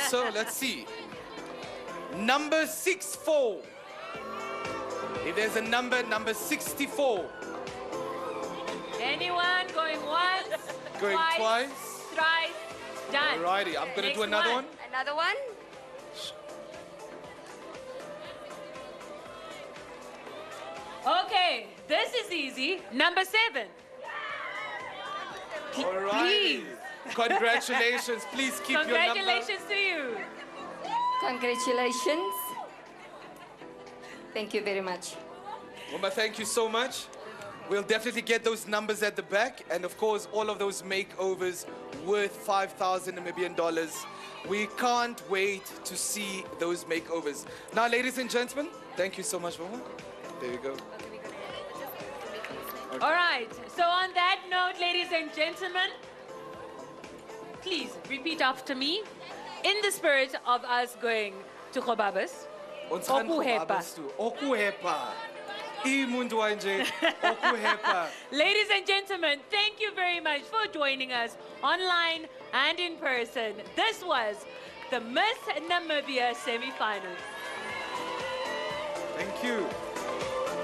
So let's see. Number 64. If there's a number 64. Anyone going once? Going twice? Thrice? Done. Alrighty, I'm going to do another one. Another one? Okay, this is easy. Number 7. Alrighty. Please. Congratulations. Please keep your number. Congratulations to you. Congratulations. Thank you very much. Uma, thank you so much. We'll definitely get those numbers at the back. And of course, all of those makeovers worth 5,000 Namibian dollars. We can't wait to see those makeovers. Now, ladies and gentlemen, thank you so much, Uma. There you go. Okay. All right. So on that note, ladies and gentlemen, please repeat after me. In the spirit of us going to Kobabas. Ons gaan Kobabas toe. Okuhepa. Imuntu wanje. Okuhepa. Ladies and gentlemen, thank you very much for joining us online and in person. This was the Miss Namibia semi-finals. Thank you.